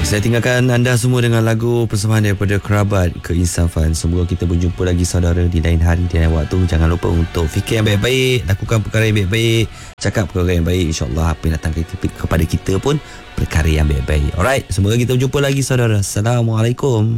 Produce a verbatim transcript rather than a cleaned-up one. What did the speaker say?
Saya tinggalkan anda semua dengan lagu persembahan daripada Kerabat Keinsafan. Semoga kita berjumpa lagi saudara di lain hari, di lain waktu. Jangan lupa untuk fikir yang baik-baik, lakukan perkara yang baik-baik, cakap perkara yang baik. InsyaAllah apa yang datang kepada kita pun perkara yang baik-baik. Alright, semoga kita berjumpa lagi saudara. Assalamualaikum.